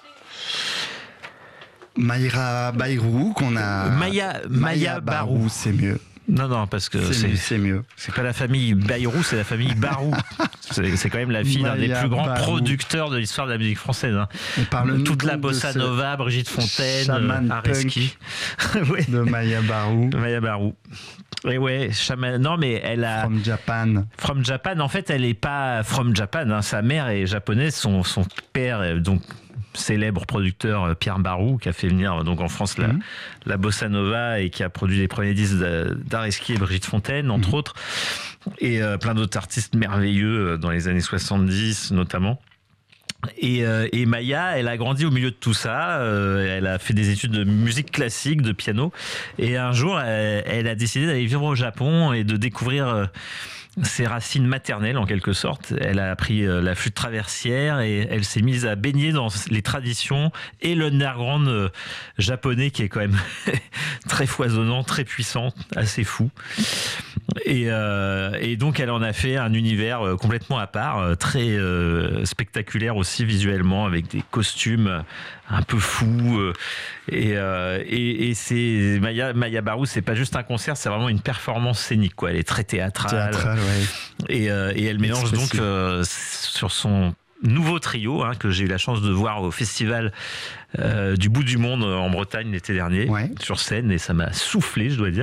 Mayra Bayrou qu'on a. Maya Barou, c'est mieux. Non, parce que c'est mieux. C'est pas la famille Bayrou, c'est la famille Barou. C'est quand même la fille d'un des plus grands producteurs de l'histoire de la musique française. Hein. Toute la bossa nova, Brigitte Fontaine, Areski. Ouais. De Maya Barou. Maya Barou. Et ouais, non mais elle a. From Japan. En fait, elle est pas from Japan. Hein. Sa mère est japonaise, son père est donc célèbre producteur Pierre Barou qui a fait venir donc en France la bossa nova et qui a produit les premiers disques d'Areski et Brigitte Fontaine entre autres et plein d'autres artistes merveilleux dans les années 70 notamment. Et Maya, elle a grandi au milieu de tout ça. Elle a fait des études de musique classique, de piano. Et un jour, elle a décidé d'aller vivre au Japon et de découvrir ses racines maternelles en quelque sorte. Elle a appris la flûte traversière et elle s'est mise à baigner dans les traditions et l'underground japonais qui est quand même très foisonnant, très puissant, assez fou. Et donc elle en a fait un univers complètement à part, très spectaculaire aussi visuellement, avec des costumes un peu fous. Et c'est Maya Barou, c'est pas juste un concert, c'est vraiment une performance scénique, quoi. Elle est très théâtrale ouais. Et elle mélange donc sur son nouveau trio que j'ai eu la chance de voir au festival du bout du monde en Bretagne l'été dernier sur scène et ça m'a soufflé, je dois dire.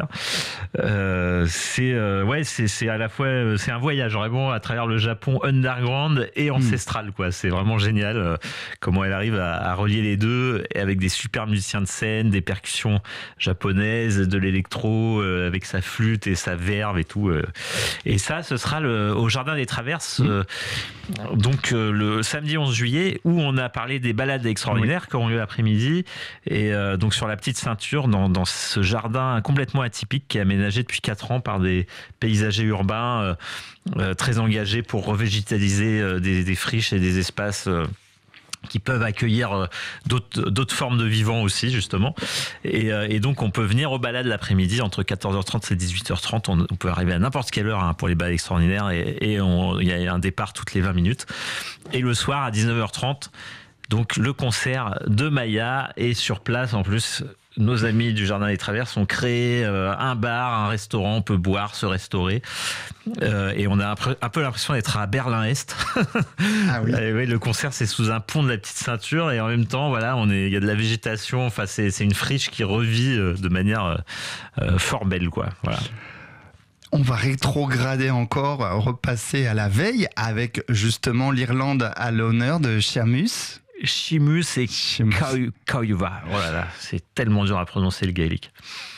C'est à la fois c'est un voyage vraiment à travers le Japon underground et ancestral quoi. C'est vraiment génial comment elle arrive à relier les deux et avec des super musiciens de scène, des percussions japonaises, de l'électro avec sa flûte et sa verve et tout. Et ça, ce sera au Jardin des Traverses donc le samedi 11 juillet où on a parlé des balades extraordinaires qui auront lieu l'après-midi et donc sur la petite ceinture dans ce jardin complètement atypique qui est aménagé depuis 4 ans par des paysagers urbains très engagés pour revégétaliser des friches et des espaces qui peuvent accueillir d'autres formes de vivants aussi justement et donc on peut venir aux balades l'après-midi entre 14h30 et 18h30 on peut arriver à n'importe quelle heure pour les balades extraordinaires et il y a un départ toutes les 20 minutes et le soir à 19h30 donc le concert de Maya et sur place en plus nos amis du Jardin des Traverses ont créé un bar, un restaurant, on peut boire, se restaurer. Et on a un peu l'impression d'être à Berlin-Est. Ah oui. Oui, le concert, c'est sous un pont de la petite ceinture et en même temps, voilà, il y a de la végétation. Enfin, c'est une friche qui revit de manière fort belle, quoi. Voilà. On va rétrograder encore, repasser à la veille avec justement l'Irlande à l'honneur de Seamus. Seamus et Caoimhe. Oh là là, c'est tellement dur à prononcer le gaélique.